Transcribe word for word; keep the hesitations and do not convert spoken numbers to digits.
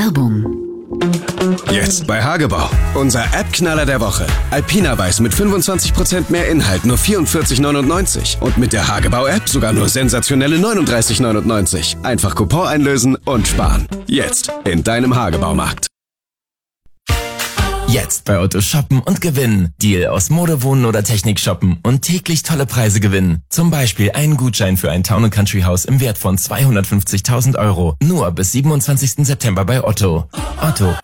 Werbung. Jetzt bei Hagebau. Unser App-Knaller der Woche. Alpina Weiß mit fünfundzwanzig Prozent mehr Inhalt, nur vierundvierzig neunundneunzig. Und mit der Hagebau-App sogar nur sensationelle neununddreißig neunundneunzig. Einfach Coupon einlösen und sparen. Jetzt in deinem Hagebaumarkt. Jetzt bei Otto shoppen und gewinnen. Deal aus Mode, Wohnen oder Technik shoppen und täglich tolle Preise gewinnen. Zum Beispiel einen Gutschein für ein Town and Country Haus im Wert von zweihundertfünfzigtausend Euro. Nur bis siebenundzwanzigsten September bei Otto. Otto.